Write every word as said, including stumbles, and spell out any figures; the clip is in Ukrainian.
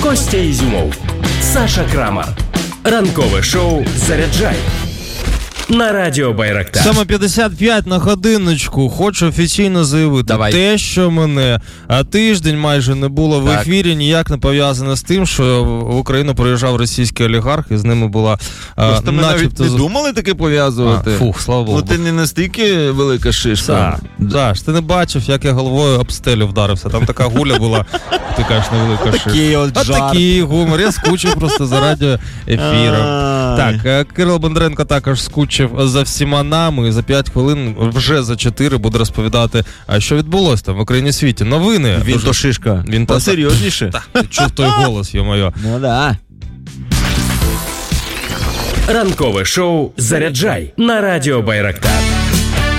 Костя Ізюмов, Саша Крамар. Ранкове шоу «Заряджай» на Радіо Байрактар. сьома п'ятдесят п'ять на годиночку. Хочу офіційно заявити. Давай. Те, що мене а тиждень майже не було в так. ефірі, ніяк не пов'язане з тим, що в Україну приїжджав російський олігарх, і з ними була Просто ми начебто... навіть не думали таке пов'язувати. А, фух, слава Богу. Ну ти не настільки велика шишка. Саш, ти не бачив, як я головою об стелю вдарився. Там така гуля була, ти кажеш, невелика шишка. Такий от От жарт. такий гумор. Я скучив просто за радіоефіром. Так, е, Кирило Бондаренко також скучив за всіма нами. За п'ять хвилин, вже за чотири, буде розповідати, а що відбулося там в Україні світі. Новини. Він Дуже... то шишка. Він Та серйозніше. Так, ти чув той голос, йо-моє. Ну да. Ранкове шоу «Заряджай» на Радіо Байрактар.